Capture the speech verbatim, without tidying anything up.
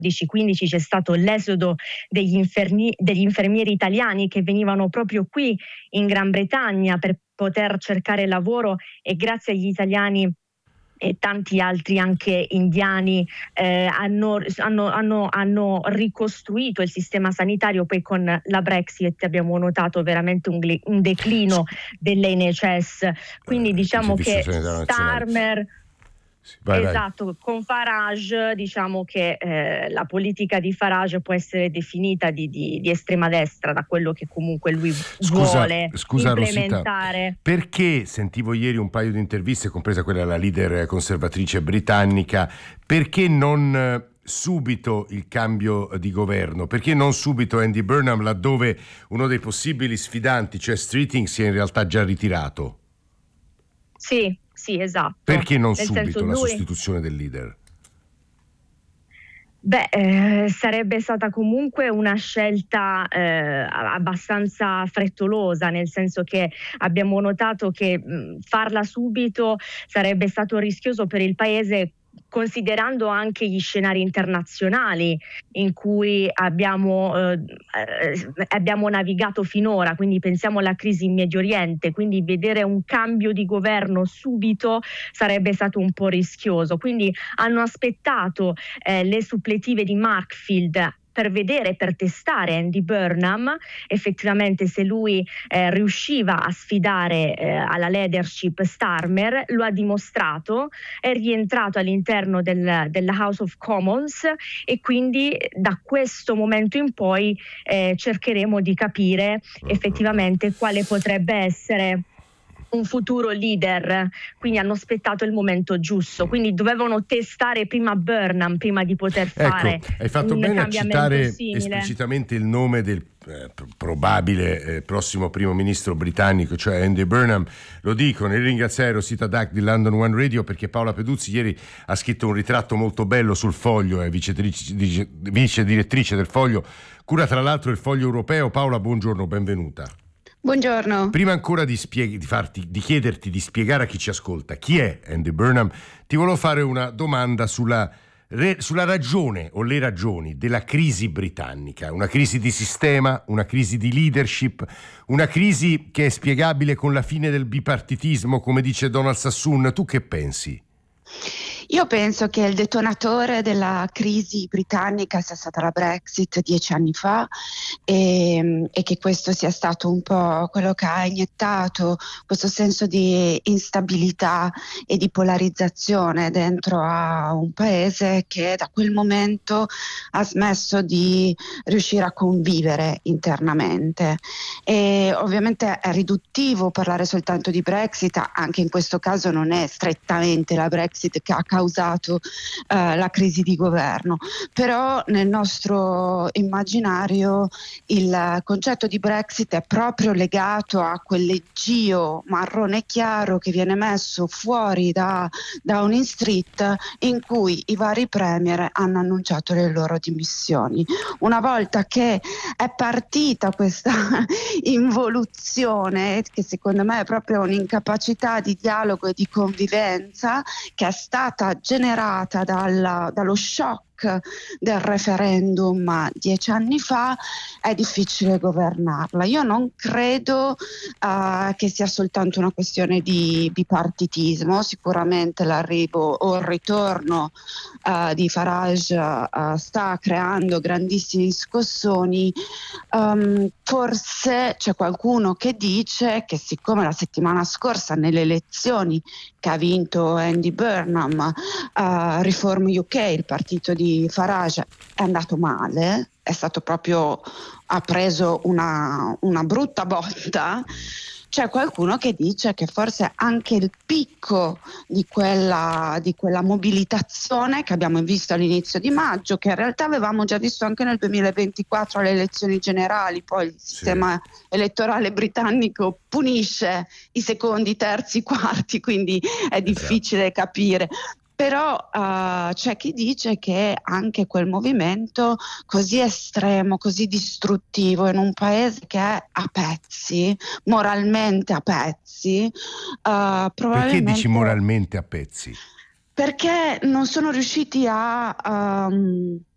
quindici c'è stato l'esodo degli, infermi- degli infermieri italiani che venivano proprio qui in Gran Bretagna per poter cercare lavoro, e grazie agli italiani e tanti altri anche indiani eh, hanno, hanno, hanno, hanno ricostruito il sistema sanitario. Poi con la Brexit abbiamo notato veramente un, un declino dell'N H S, quindi diciamo che Starmer Sì, vai, esatto, vai. con Farage diciamo che eh, la politica di Farage può essere definita di, di, di estrema destra, da quello che comunque lui scusa, vuole scusa, implementare. Rosita, perché sentivo ieri un paio di interviste, compresa quella della leader conservatrice britannica, perché non subito il cambio di governo? Perché non subito Andy Burnham, laddove uno dei possibili sfidanti, cioè Streeting, si è in realtà già ritirato? Sì, sì, esatto. Perché non Nel subito senso, la lui... sostituzione del leader? Beh, eh, sarebbe stata comunque una scelta eh, abbastanza frettolosa, nel senso che abbiamo notato che mh, farla subito sarebbe stato rischioso per il paese, considerando anche gli scenari internazionali in cui abbiamo, eh, eh, abbiamo navigato finora, quindi pensiamo alla crisi in Medio Oriente, quindi vedere un cambio di governo subito sarebbe stato un po' rischioso, quindi hanno aspettato eh, le suppletive di Markfield per vedere, per testare Andy Burnham effettivamente se lui eh, riusciva a sfidare eh, alla leadership Starmer. Lo ha dimostrato, è rientrato all'interno del, della House of Commons, e quindi da questo momento in poi eh, cercheremo di capire effettivamente quale potrebbe essere un futuro leader. Quindi hanno aspettato il momento giusto, quindi dovevano testare prima Burnham prima di poter fare ecco, hai fatto un bene a citare simile. esplicitamente il nome del eh, probabile eh, prossimo primo ministro britannico, cioè Andy Burnham. Lo dico nel ringraziare Rosita Duck di London One Radio, perché Paola Peduzzi ieri ha scritto un ritratto molto bello sul Foglio, è vice, vice direttrice del Foglio, cura tra l'altro il Foglio Europeo. Paola, buongiorno, benvenuta. Buongiorno. Prima ancora di, spieghi, di, farti, di chiederti di spiegare a chi ci ascolta chi è Andy Burnham, ti volevo fare una domanda sulla, re, sulla ragione o le ragioni della crisi britannica. Una crisi di sistema, una crisi di leadership, una crisi che è spiegabile con la fine del bipartitismo, come dice Donald Sassoon. Tu che pensi? Io penso che il detonatore della crisi britannica sia stata la Brexit dieci anni fa e, e che questo sia stato un po' quello che ha iniettato questo senso di instabilità e di polarizzazione dentro a un paese che da quel momento ha smesso di riuscire a convivere internamente. E ovviamente è riduttivo parlare soltanto di Brexit, anche in questo caso non è strettamente la Brexit che ha causato eh, la crisi di governo, però nel nostro immaginario il concetto di Brexit è proprio legato a quell'eggio marrone chiaro che viene messo fuori da Downing Street, in cui i vari premier hanno annunciato le loro dimissioni. Una volta che è partita questa involuzione, che secondo me è proprio un'incapacità di dialogo e di convivenza, che è stata generata dalla, dallo shock del referendum dieci anni fa, è difficile governarla. Io non credo uh, che sia soltanto una questione di bipartitismo. Sicuramente l'arrivo o il ritorno uh, di Farage uh, sta creando grandissimi scossoni. Um, forse c'è qualcuno che dice che siccome la settimana scorsa nelle elezioni che ha vinto Andy Burnham, uh, Reform U K, il partito di Farage, è andato male, è stato proprio, ha preso una, una brutta botta. C'è qualcuno che dice che forse anche il picco di quella, di quella mobilitazione che abbiamo visto all'inizio di maggio, che in realtà avevamo già visto anche nel duemilaventiquattro alle elezioni generali, poi il sistema sì. elettorale britannico punisce i secondi, terzi, quarti, quindi è difficile esatto. capire. Però uh, c'è chi dice che anche quel movimento così estremo, così distruttivo in un paese che è a pezzi, moralmente a pezzi, uh, probabilmente... Perché dici moralmente a pezzi? Perché non sono riusciti a... Um,